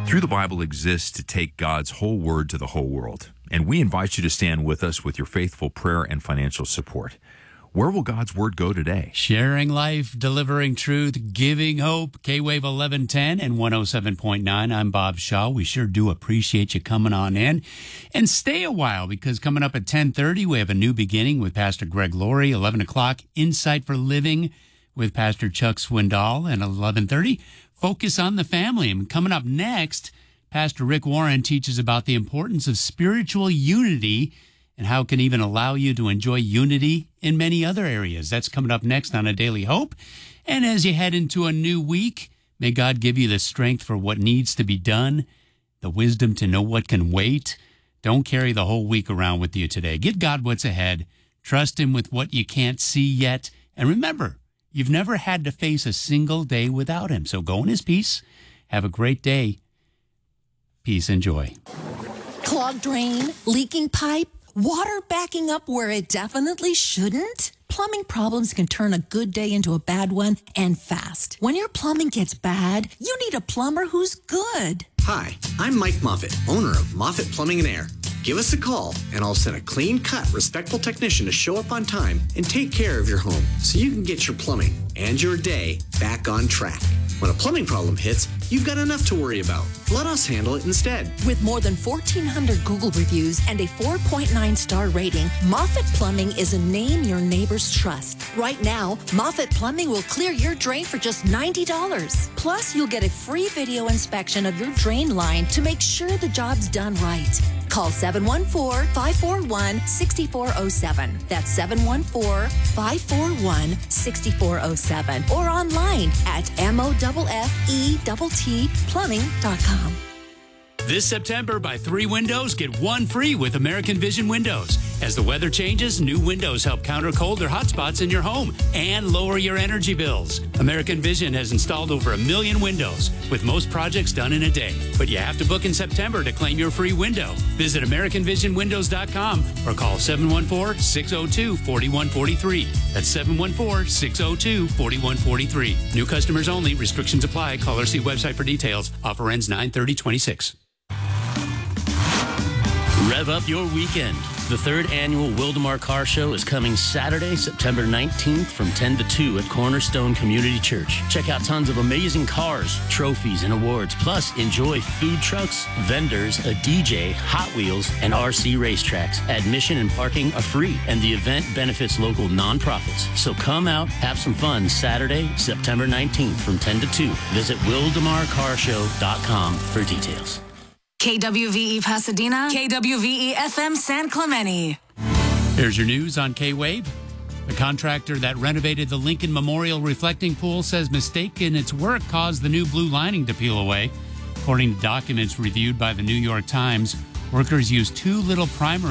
Through the Bible exists to take God's whole word to the whole world, and we invite you to stand with us with your faithful prayer and financial support. Where will God's word go today? Sharing life, delivering truth, giving hope. K-Wave 1110 and 107.9. I'm Bob Shaw. We sure do appreciate you coming on in. And stay a while, because coming up at 10:30, we have a new beginning with Pastor Greg Laurie. 11 o'clock, Insight for Living with Pastor Chuck Swindoll. And 11:30, Focus on the Family. And coming up next, Pastor Rick Warren teaches about the importance of spiritual unity and how it can even allow you to enjoy unity in many other areas. That's coming up next on A Daily Hope. And as you head into a new week, may God give you the strength for what needs to be done, the wisdom to know what can wait. Don't carry the whole week around with you today. Give God what's ahead. Trust Him with what you can't see yet. And remember, you've never had to face a single day without Him. So go in His peace. Have a great day. Peace and joy. Clogged drain, leaking pipe, water backing up where it definitely shouldn't? Plumbing problems can turn a good day into a bad one, and fast. When your plumbing gets bad, you need a plumber who's good. Hi, I'm Mike Moffitt, owner of Moffitt Plumbing and Air. Give us a call, and I'll send a clean-cut, respectful technician to show up on time and take care of your home so you can get your plumbing and your day back on track. When a plumbing problem hits, you've got enough to worry about. Let us handle it instead. With more than 1,400 Google reviews and a 4.9-star rating, Moffitt Plumbing is a name your neighbors trust. Right now, Moffitt Plumbing will clear your drain for just $90. Plus, you'll get a free video inspection of your drain line to make sure the job's done right. Call 714-541-6407. That's 714-541-6407. Or online at MOFFETT plumbing.com. This September, buy 3 windows, get 1 free with American Vision Windows. As the weather changes, new windows help counter cold or hot spots in your home and lower your energy bills. American Vision has installed over 1 million windows, with most projects done in a day. But you have to book in September to claim your free window. Visit AmericanVisionWindows.com or call 714-602-4143. That's 714-602-4143. New customers only. Restrictions apply. Call or see website for details. Offer ends 9/30/26. Rev up your weekend. The 3rd annual Wildemar Car Show is coming Saturday, September 19th from 10 to 2 at Cornerstone Community Church. Check out tons of amazing cars, trophies, and awards. Plus, enjoy food trucks, vendors, a DJ, Hot Wheels, and RC racetracks. Admission and parking are free, and the event benefits local nonprofits. So come out, have some fun Saturday, September 19th from 10 to 2. Visit WildemarCarshow.com for details. KWVE Pasadena, KWVE FM San Clemente. Here's your news on K-Wave. The contractor that renovated the Lincoln Memorial reflecting pool says mistake in its work caused the new blue lining to peel away. According to documents reviewed by the New York Times, workers used too little primer